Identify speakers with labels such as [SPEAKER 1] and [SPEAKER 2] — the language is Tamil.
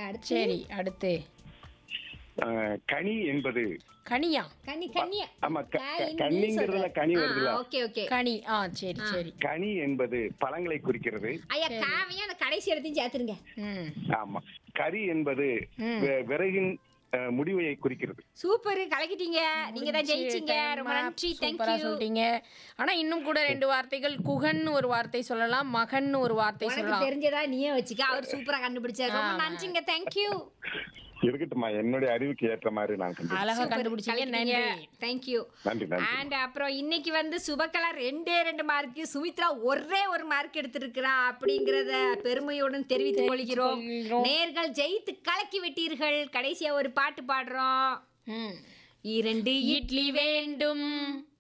[SPEAKER 1] அடுத்து
[SPEAKER 2] சரி அடுத்து
[SPEAKER 3] கனி என்பது
[SPEAKER 2] கனியா?
[SPEAKER 1] கன்னியா
[SPEAKER 3] ஆமா
[SPEAKER 1] காய்
[SPEAKER 3] கனிங்கிறதுல கனி வருதுல.
[SPEAKER 1] ஓகே ஓகே
[SPEAKER 2] கனி. சரி சரி.
[SPEAKER 3] கனி என்பது பழங்களை குறிக்கிறது.
[SPEAKER 1] ஐயா காவையும் அந்த கடைசி இடத்தையும் சேர்த்துருங்க.
[SPEAKER 2] ம்.
[SPEAKER 3] ஆமா. கரி என்பது விறகின் முடிவை குறிக்கிறது.
[SPEAKER 1] சூப்பர், கலக்கிட்டீங்க. நீங்க தான் ஜெயிச்சீங்க. ரொம்ப நன்றி.
[SPEAKER 2] சூப்பரா
[SPEAKER 1] தேங்க்யூ.
[SPEAKER 2] சொல்லிட்டீங்க. ஆனா இன்னும் கூட 2 வார்த்தைகள், குகன்னு ஒரு வார்த்தை சொல்லலாம், மகன்னு ஒரு வார்த்தை
[SPEAKER 1] உனக்கு
[SPEAKER 2] சொல்லலாம்.
[SPEAKER 1] தெரிஞ்சதா நீயே வச்சுக்க. அவர் சூப்பரா கண்டுபிடிச்சாரு. ரொம்ப நன்றிங்க. தேங்க்யூ.
[SPEAKER 3] இருக்கட்டுமா, என்னுடைய அறிவுக்கு ஏற்ற மாதிரி நான் கண்டுபிடிச்சேன்.
[SPEAKER 2] அழகா கண்டுபிடிச்சீங்க. நன்றி.
[SPEAKER 1] தேங்க்யூ.
[SPEAKER 3] நன்றி நன்றி.
[SPEAKER 1] அண்ட் அப்புறம் இன்னைக்கு வந்து சுபகலா 2 மார்க், சுமித்ரா ஒரே ஒரு மார்க் எடுத்திருக்கிறா அப்படிங்கறத பெருமையுடன் தெரிவித்துக் கொள்கிறோம். நேர்கள் ஜெயித்து கலக்கி விட்டீர்கள். கடைசியா ஒரு பாட்டு பாடுறோம்.
[SPEAKER 2] ம்.
[SPEAKER 1] 2
[SPEAKER 2] இட்லி வேண்டும்,